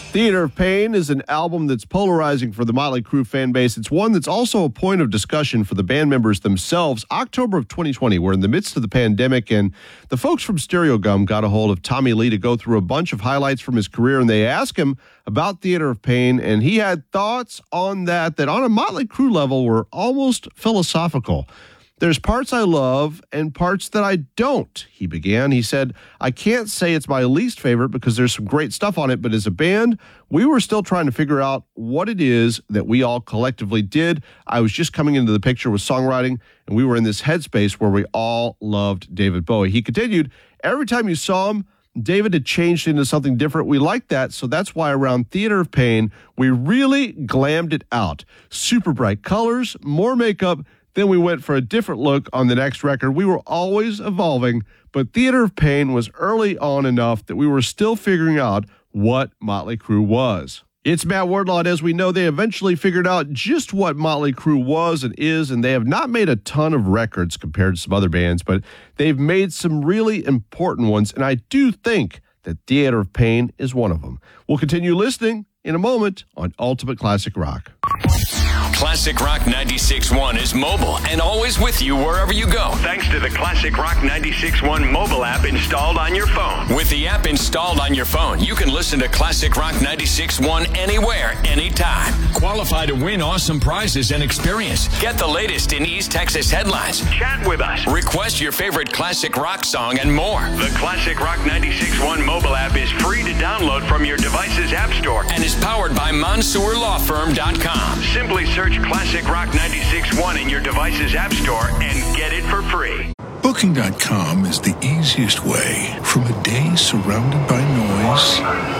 Theater of Pain is an album that's polarizing for the Motley Crue fan base. It's one that's also a point of discussion for the band members themselves. October of 2020, we're in the midst of the pandemic, and the folks from Stereogum got a hold of Tommy Lee to go through a bunch of highlights from his career, and they asked him about Theater of Pain, and he had thoughts on that on a Motley Crue level were almost philosophical. There's parts I love and parts that I don't, he began. He said, I can't say it's my least favorite because there's some great stuff on it, but as a band, we were still trying to figure out what it is that we all collectively did. I was just coming into the picture with songwriting, and we were in this headspace where we all loved David Bowie. He continued, every time you saw him, David had changed into something different. We liked that, so that's why around Theater of Pain, we really glammed it out. Super bright colors, more makeup. Then we went for a different look on the next record. We were always evolving, but Theater of Pain was early on enough that we were still figuring out what Motley Crue was. It's Matt Wardlaw, and as we know, they eventually figured out just what Motley Crue was and is, and they have not made a ton of records compared to some other bands, but they've made some really important ones, and I do think that Theater of Pain is one of them. We'll continue listening in a moment on Ultimate Classic Rock. Classic Rock 96.1 is mobile and always with you wherever you go. Thanks to the Classic Rock 96.1 mobile app installed on your phone. With the app installed on your phone, you can listen to Classic Rock 96.1 anywhere, anytime. Qualify to win awesome prizes and experience. Get the latest in East Texas headlines. Chat with us. Request your favorite classic rock song and more. The Classic Rock 96.1 mobile app is free to download from your device's app store and is powered by MonsourLawFirm.com. Simply search Classic Rock 96.1 in your device's app store and get it for free. Booking.com is the easiest way from a day surrounded by noise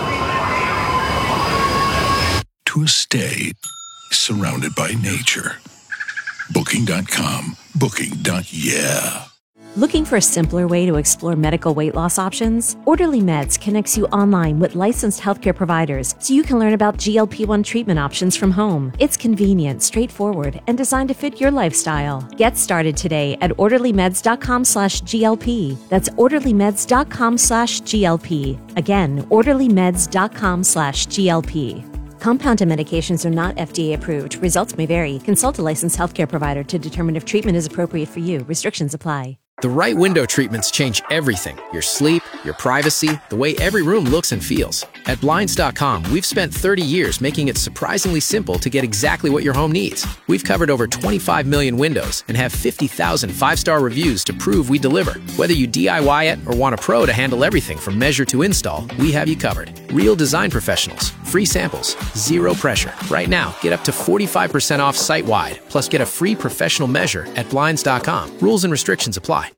to a stay surrounded by nature. Booking.com. Booking.yeah. Looking for a simpler way to explore medical weight loss options? Orderly Meds connects you online with licensed healthcare providers so you can learn about GLP-1 treatment options from home. It's convenient, straightforward, and designed to fit your lifestyle. Get started today at orderlymeds.com/GLP. That's orderlymeds.com/GLP. Again, orderlymeds.com/GLP. Compounded medications are not FDA approved. Results may vary. Consult a licensed healthcare provider to determine if treatment is appropriate for you. Restrictions apply. The right window treatments change everything. Your sleep, your privacy, the way every room looks and feels. At Blinds.com, we've spent 30 years making it surprisingly simple to get exactly what your home needs. We've covered over 25 million windows and have 50,000 five-star reviews to prove we deliver. Whether you DIY it or want a pro to handle everything from measure to install, we have you covered. Real design professionals, free samples, zero pressure. Right now, get up to 45% off site-wide, plus get a free professional measure at Blinds.com. Rules and restrictions apply.